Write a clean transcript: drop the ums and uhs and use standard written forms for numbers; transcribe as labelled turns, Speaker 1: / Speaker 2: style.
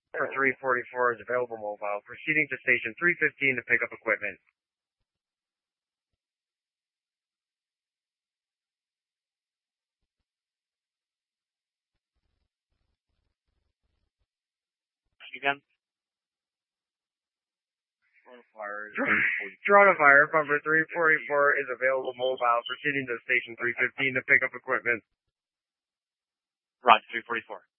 Speaker 1: For 344 is available mobile. Proceeding to station 315 to pick up equipment.
Speaker 2: Again?
Speaker 1: Toronto Fire, number 344 is available mobile. Proceeding to station 315 to pick up equipment.
Speaker 2: Roger, 344.